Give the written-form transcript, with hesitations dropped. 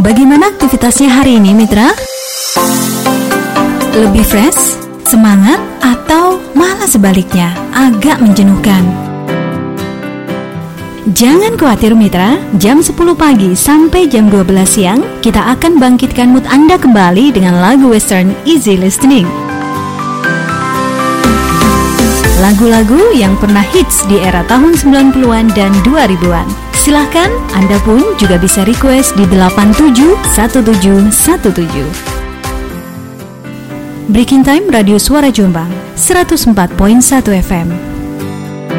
Bagaimana aktivitasnya hari ini, Mitra? Lebih fresh, semangat, atau malah sebaliknya, agak menjenuhkan? Jangan khawatir Mitra, jam 10 pagi sampai jam 12 siang, kita akan bangkitkan mood Anda kembali dengan lagu western easy listening. Lagu-lagu yang pernah hits di era tahun 90-an dan 2000-an. Silahkan, Anda pun juga bisa request di 871717. Breaking Time Radio Suara Jombang 104.1 FM.